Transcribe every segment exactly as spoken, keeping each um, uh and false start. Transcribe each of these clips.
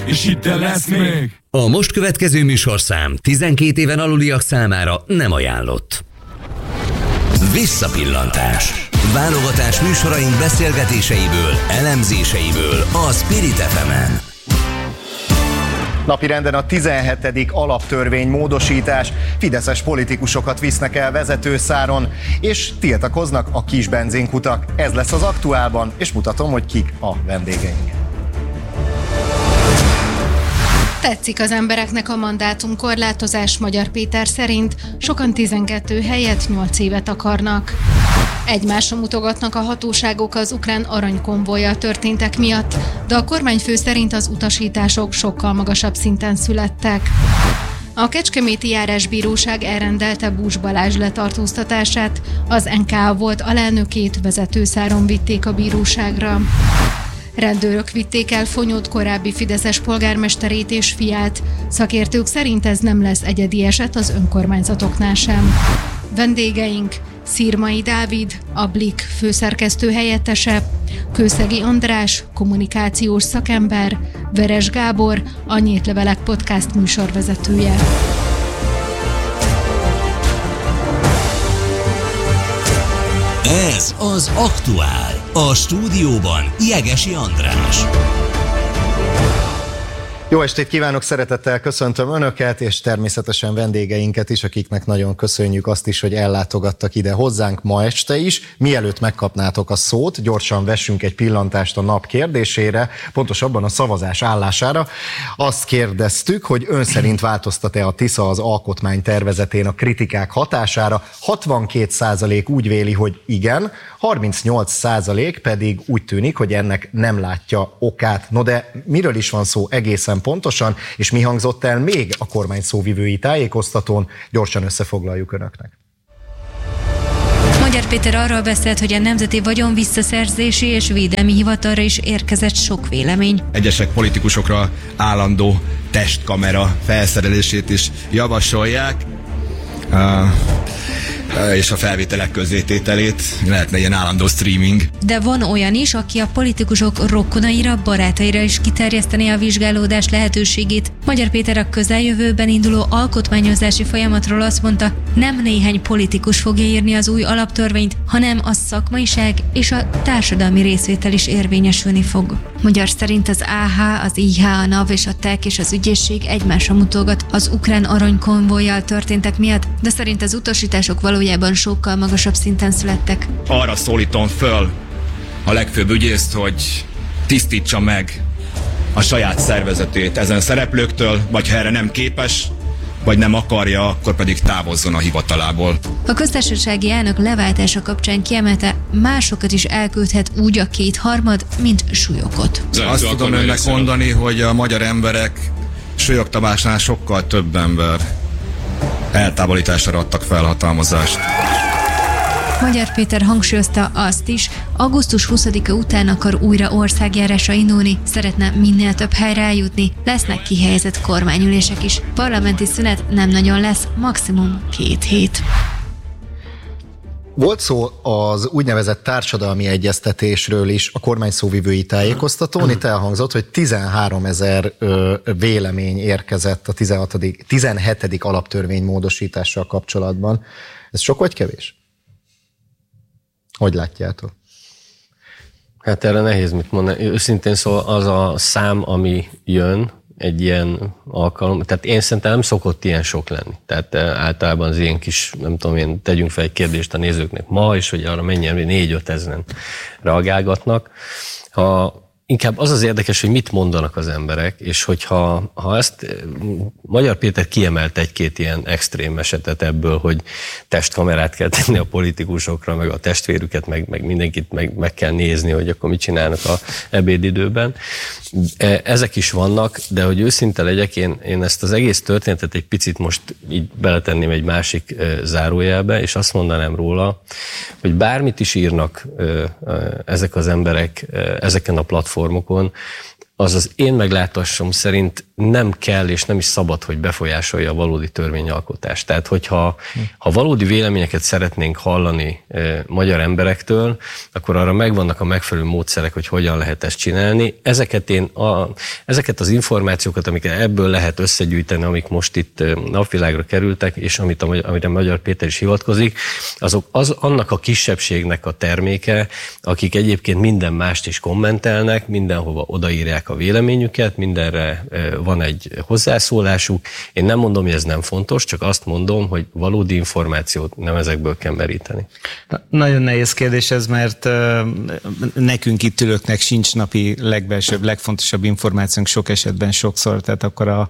és itt lesz még. A most következő műsorszám tizenkét éven aluliak számára nem ajánlott. Visszapillantás. Válogatás műsoraink beszélgetéseiből, elemzéseiből a Spirit ef emen. Napirenden a tizenhetedik alaptörvény módosítás, fideszes politikusokat visznek el vezetőszáron, és tiltakoznak a kis benzinkutak. Ez lesz az aktuálban, és mutatom, hogy kik a vendégeink. Tetszik az embereknek a mandátumkorlátozás, Magyar Péter szerint sokan tizenkettő helyett nyolc évet akarnak. Egymásra mutogatnak a hatóságok az ukrán aranykonvojjal történtek miatt, de a kormányfő szerint az utasítások sokkal magasabb szinten születtek. A Kecskeméti Járásbíróság elrendelte Bús Balázs letartóztatását, az en ká á volt alelnökét vezetőszáron vitték a bíróságra. Rendőrök vitték el Fonyód korábbi fideszes polgármesterét és fiát. Szakértők szerint ez nem lesz egyedi eset az önkormányzatoknál sem. Vendégeink: Szirmai Dávid, a Blik főszerkesztő helyettese, Kőszegi András, kommunikációs szakember, Veres Gábor, a Nyílt-levelek podcast műsorvezetője. Ez az Aktuál. A stúdióban Jegesi András. Jó estét kívánok, szeretettel köszöntöm Önöket, és természetesen vendégeinket is, akiknek nagyon köszönjük azt is, hogy ellátogattak ide hozzánk ma este is. Mielőtt megkapnátok a szót, gyorsan vessünk egy pillantást a nap kérdésére, pontosabban a szavazás állására. Azt kérdeztük, hogy ön szerint változtat-e a Tisza az alkotmány tervezetén a kritikák hatására. hatvankét százalék úgy véli, hogy igen, harmincnyolc százalék pedig úgy tűnik, hogy ennek nem látja okát. No de miről is van szó egészen pontosan, és mi hangzott el még a kormány szóvivői tájékoztatón, gyorsan összefoglaljuk Önöknek. Magyar Péter arról beszélt, hogy a Nemzeti Vagyonvisszaszerzési és Védelmi Hivatalra is érkezett sok vélemény. Egyesek politikusokra állandó testkamera felszerelését is javasolják, uh, és a felvételek közzétételét, lehetne ilyen állandó streaming. De van olyan is, aki a politikusok rokonaira, barátaira is kiterjeszteni a vizsgálódás lehetőségét. Magyar Péter a közeljövőben induló alkotmányozási folyamatról azt mondta, nem néhány politikus fogja írni az új alaptörvényt, hanem a szakmaiság és a társadalmi részvétel is érvényesülni fog. Magyar szerint az á há, az i há, a NAV és a TEK és az ügyészség egymásra mutogat az ukrán aranykonvojjal történtek miatt, de szerint az utasítások valójában sokkal magasabb szinten születtek. Arra szólítom föl a legfőbb ügyészt, hogy tisztítsa meg a saját szervezetét ezen szereplőktől, vagy ha erre nem képes, vagy nem akarja, akkor pedig távozzon a hivatalából. A köztársasági elnök leváltása kapcsán kiemelte, másokat is elküldhet úgy a kétharmad, mint Súlyokot. Azt tudom önnek mondani, hogy a magyar emberek Súlyog Tamásnál sokkal több ember eltávolításra adtak felhatalmazást. Magyar Péter hangsúlyozta azt is, augusztus huszadika után akar újra országjárásra indulni, szeretne minél több helyre eljutni, lesznek kihelyezett kormányülések is. Parlamenti szünet nem nagyon lesz, maximum két hét. Volt szó az úgynevezett társadalmi egyeztetésről is a kormány szóvivői tájékoztatón. Itt elhangzott, hogy tizenháromezer vélemény érkezett a tizenhetedik alaptörvény módosítással kapcsolatban. Ez sok vagy kevés? Hogy látjátok? Hát erre nehéz mit mondani. Őszintén szóval az a szám, ami jön egy ilyen alkalom, tehát én szerintem nem szokott ilyen sok lenni. Tehát általában az ilyen kis, nem tudom én, tegyünk fel egy kérdést a nézőknek ma, és hogy arra mennyien, négy-öt ezeren reagálgatnak. Ha inkább az az érdekes, hogy mit mondanak az emberek, és hogyha ha ezt Magyar Péter kiemelt egy-két ilyen extrém esetet ebből, hogy testkamerát kell tenni a politikusokra, meg a testvérüket, meg, meg mindenkit meg, meg kell nézni, hogy akkor mit csinálnak a ebédidőben. Ezek is vannak, de hogy őszinte legyek, én, én ezt az egész történetet egy picit most így beletenném egy másik zárójelbe, és azt mondanám róla, hogy bármit is írnak ezek az emberek ezeken a platformokon, az az én meglátásom szerint nem kell és nem is szabad, hogy befolyásolja a valódi törvényalkotást. Tehát, hogyha ha valódi véleményeket szeretnénk hallani e, magyar emberektől, akkor arra megvannak a megfelelő módszerek, hogy hogyan lehet ezt csinálni. Ezeket, én a, ezeket az információkat, amiket ebből lehet összegyűjteni, amik most itt napvilágra kerültek, és amit a, amire Magyar Péter is hivatkozik, azok az, annak a kisebbségnek a terméke, akik egyébként minden mást is kommentelnek, mindenhova odaírják a véleményüket, mindenre van egy hozzászólásuk. Én nem mondom, hogy ez nem fontos, csak azt mondom, hogy valódi információt nem ezekből kell meríteni. Na, nagyon nehéz kérdés ez, mert uh, nekünk itt ülőknek sincs napi legbelsőbb, legfontosabb információnk sok esetben sokszor, tehát akkor a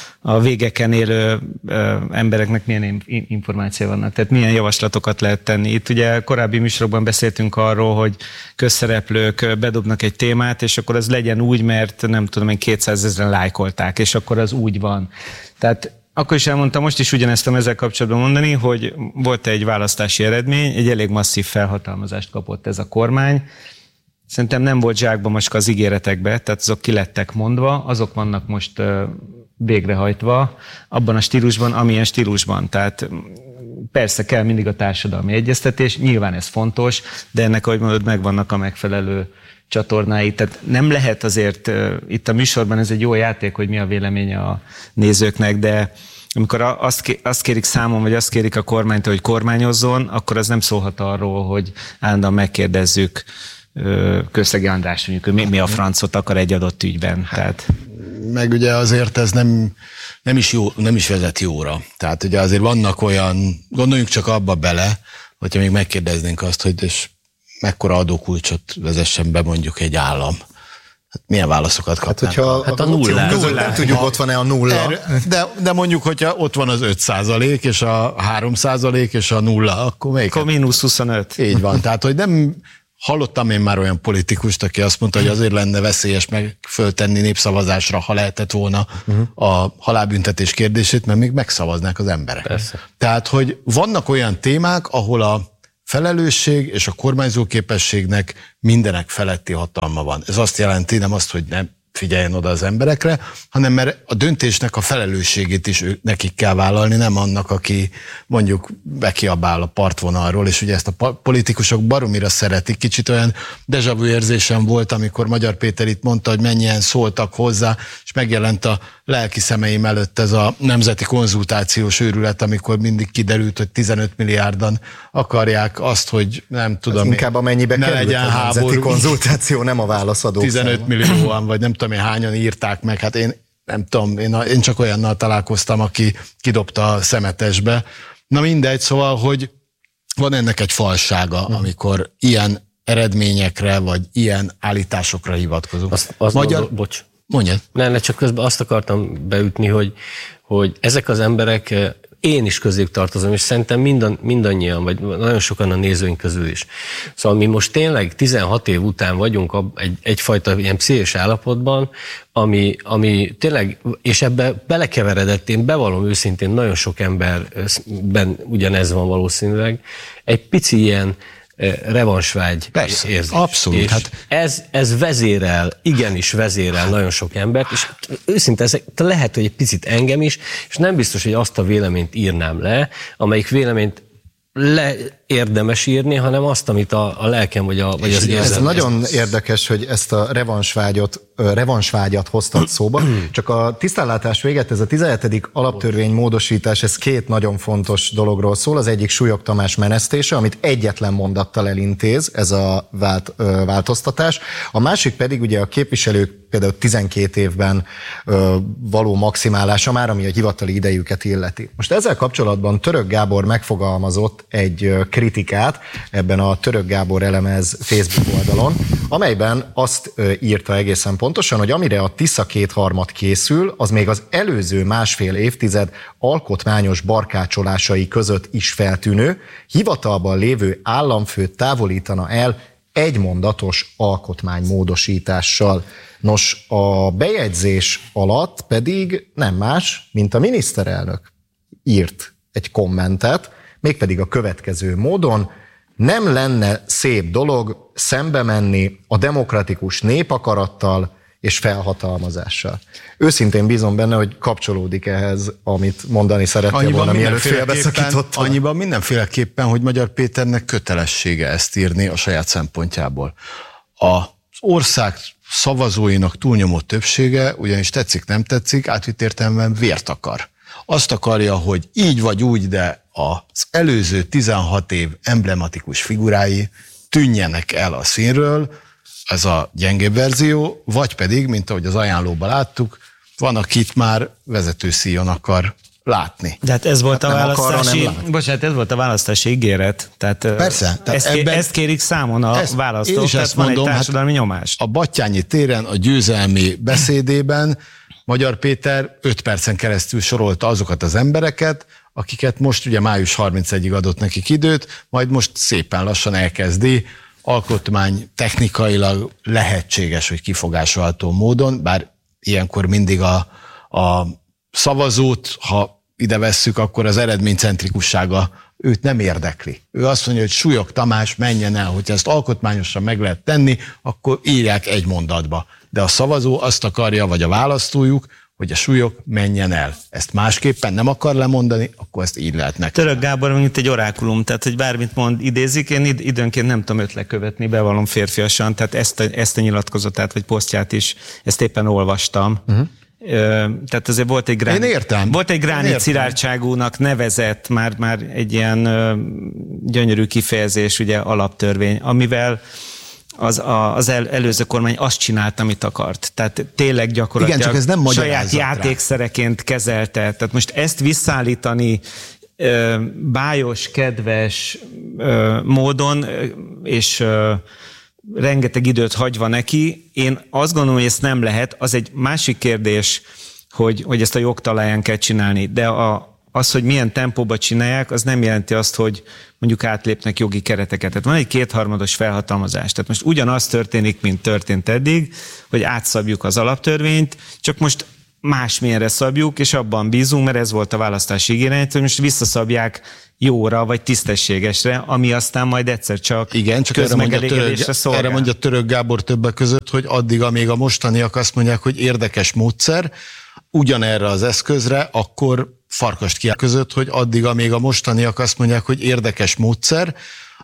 a végeken élő ö, embereknek milyen információ vannak, tehát milyen javaslatokat lehet tenni. Itt ugye korábbi műsorokban beszéltünk arról, hogy közszereplők bedobnak egy témát, és akkor az legyen úgy, mert nem tudom én kétszázezren lájkolták, és akkor az úgy van. Tehát akkor is elmondtam, most is ugyanezt tudom ezzel kapcsolatban mondani, hogy volt egy választási eredmény, egy elég masszív felhatalmazást kapott ez a kormány. Szerintem nem volt zsákba macska az ígéretekbe, tehát azok ki lettek mondva, azok vannak most ö, végrehajtva abban a stílusban, amilyen stílusban. Tehát persze kell mindig a társadalmi egyeztetés, nyilván ez fontos, de ennek, ahogy mondod, megvannak a megfelelő csatornái. Tehát nem lehet azért, uh, itt a műsorban ez egy jó játék, hogy mi a véleménye a nézőknek, de amikor azt, azt kérik számon, vagy azt kérik a kormánytól, hogy kormányozzon, akkor az nem szólhat arról, hogy állandóan megkérdezzük Kőszegi András, mondjuk, mi, mi a francot akar egy adott ügyben. Tehát. Meg ugye azért ez nem, nem, is jó, nem is vezet jóra. Tehát ugye azért vannak olyan, gondoljunk csak abba bele, hogyha még megkérdeznénk azt, hogy és mekkora adókulcsot vezessen be mondjuk egy állam. Hát milyen válaszokat kapnánk? Hát, hogyha hát a, a nulla. Nem tudjuk, ott van-e a nulla. De, de mondjuk, hogyha ott van az öt százalék, és a három százalék, és a nulla, akkor melyik? Akkor mínusz huszonöt. Így van. Tehát, hogy nem... Hallottam én már olyan politikust, aki azt mondta, hogy azért lenne veszélyes meg föltenni népszavazásra, ha lehetett volna uh-huh. a halálbüntetés kérdését, mert még megszavaznák az emberek. Persze. Tehát, hogy vannak olyan témák, ahol a felelősség és a kormányzó képességnek mindenek feletti hatalma van. Ez azt jelenti, nem azt, hogy nem figyeljen oda az emberekre, hanem mert a döntésnek a felelősségét is ők, nekik kell vállalni, nem annak, aki mondjuk bekiabál a partvonalról, és ugye ezt a politikusok baromira szeretik. Kicsit olyan déjà vu érzésem volt, amikor Magyar Péter itt mondta, hogy mennyien szóltak hozzá, és megjelent a lelki szemeim előtt ez a nemzeti konzultációs őrület, amikor mindig kiderült, hogy tizenöt milliárdan akarják azt, hogy nem tudom, ez inkább amennyibe ne került legyen a háború. nemzeti konzultáció, nem a válaszadók. tizenöt millióan, vagy nem tudom én hányan írták meg, hát én nem tudom, én, én csak olyannal találkoztam, aki kidobta a szemetesbe. Na mindegy, szóval, hogy van ennek egy falsága, amikor ilyen eredményekre, vagy ilyen állításokra hivatkozunk. Azt, azt Magyar... mondom, bocs. Mondjad. Nem, ne, csak közben azt akartam beütni, hogy, hogy ezek az emberek, én is közéjük tartozom, és szerintem mindan, mindannyian, vagy nagyon sokan a nézőink közül is. Szóval mi most tényleg tizenhat év után vagyunk egy, egyfajta ilyen pszichés állapotban, ami, ami tényleg, és ebbe belekeveredett, én bevallom őszintén, nagyon sok emberben ugyanez van valószínűleg, egy pici ilyen revansvágy érzés. Abszolút. És hát... ez, ez vezérel, igenis vezérel nagyon sok embert, és őszinte ezek, lehet, hogy egy picit engem is, és nem biztos, hogy azt a véleményt írnám le, amelyik véleményt le érdemes írni, hanem azt, amit a, a lelkem vagy, a, vagy az érzem. Ez nagyon érdekes, hogy ezt a revansvágyat, revansvágyat hoztad szóba, csak a tisztánlátás véget, ez a tizenhetedik alaptörvény módosítás, ez két nagyon fontos dologról szól. Az egyik Súlyog Tamás menesztése, amit egyetlen mondattal elintéz, ez a vált, ö, változtatás. A másik pedig ugye a képviselők például tizenkét évben ö, való maximálása már, ami a hivatali idejüket illeti. Most ezzel kapcsolatban Török Gábor megfogalmazott egy ö, kritikát ebben a Török Gábor elemez Facebook oldalon, amelyben azt ö, írta egészen pontosan, hogy amire a Tisza kétharmad készül, az még az előző másfél évtized alkotmányos barkácsolásai között is feltűnő, hivatalban lévő államfőt távolítana el egymondatos alkotmánymódosítással. Nos, a bejegyzés alatt pedig nem más, mint a miniszterelnök írt egy kommentet, mégpedig a következő módon: nem lenne szép dolog szembe menni a demokratikus népakarattal és felhatalmazással. Őszintén bízom benne, hogy kapcsolódik ehhez, amit mondani szerettél volna, mielőtt félbeszakítottam. Annyiban mindenféleképpen, hogy Magyar Péternek kötelessége ezt írni a saját szempontjából. Az ország szavazóinak túlnyomó többsége, ugyanis tetszik, nem tetszik, átvitt értelemben vért akar. Azt akarja, hogy így vagy úgy, de az előző tizenhat év emblematikus figurái tűnjenek el a színről, ez a gyengébb verzió, vagy pedig, mint ahogy az ajánlóban láttuk, van, akit már vezető szíjon akar látni. De hát ez volt hát a választási, akar, bocsánat, ez volt a választási ígéret. Tehát persze. Tehát ezt, ebben, ezt kérik számon a ezt, választók, tehát van mondom, egy társadalmi hát nyomás. A Battyányi téren a győzelmi beszédében Magyar Péter öt percen keresztül sorolta azokat az embereket, akiket most ugye május harmincegyedikéig adott nekik időt, majd most szépen lassan elkezdi alkotmány technikailag lehetséges, hogy kifogásolható módon, bár ilyenkor mindig a, a szavazót, ha ide vesszük, akkor az eredménycentrikussága őt nem érdekli. Ő azt mondja, hogy Súlyog Tamás menjen el, hogyha ezt alkotmányosan meg lehet tenni, akkor írják egy mondatba. De a szavazó azt akarja, vagy a választójuk, hogy a Súlyog menjen el. Ezt másképpen nem akar lemondani, akkor ezt így lehet neki. Török Gábor, mint egy orákulum, tehát hogy bármit mond, idézik, én id- időnként nem tudom őt lekövetni, bevallom férfiasan, tehát ezt a, ezt a nyilatkozatát, vagy posztját is, ezt éppen olvastam. Uh-huh. Ö, tehát azért volt egy gránit, én értem. Volt egy gránit szilárdságúnak nevezett, már, már egy ilyen ö, gyönyörű kifejezés, ugye alaptörvény, amivel az, a, az el, előző kormány azt csinált, amit akart. Tehát tényleg gyakorlatilag igen, csak ez nem saját játékszereként kezelte. Tehát most ezt visszaállítani ö, bájos, kedves ö, módon, és ö, rengeteg időt hagyva neki, én azt gondolom, hogy ezt nem lehet. Az egy másik kérdés, hogy, hogy ezt a jogtalaján kell csinálni, de a az, hogy milyen tempóban csinálják, az nem jelenti azt, hogy mondjuk átlépnek jogi kereteket. Tehát van egy kétharmados felhatalmazás. Tehát most ugyanaz történik, mint történt eddig, hogy átszabjuk az alaptörvényt, csak most másmilyenre szabjuk, és abban bízunk, mert ez volt a választási ígéret, hogy most visszaszabják jóra, vagy tisztességesre, ami aztán majd egyszer csak, igen, csak közmegelégedésre szolgál. Erre mondja Török Gábor többek között, hogy addig, amíg a mostaniak azt mondják, hogy érdekes módszer, ugyanerre az eszközre, akkor Farkast kiáll között, hogy addig, amíg a mostaniak azt mondják, hogy érdekes módszer,